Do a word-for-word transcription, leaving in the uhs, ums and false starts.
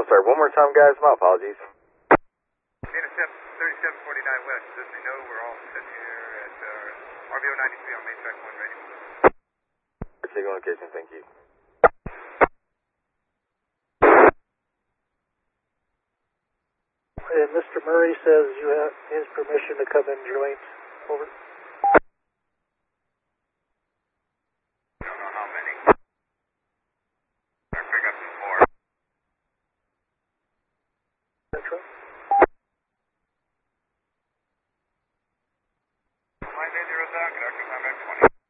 sorry, one more time, guys. My apologies. thirty-seven forty-nine West, as we know, we're all sitting here at uh, R V O ninety-three on main track one ready. Signal location, thank you. And Mister Murray says you have his permission to come in joint. Over.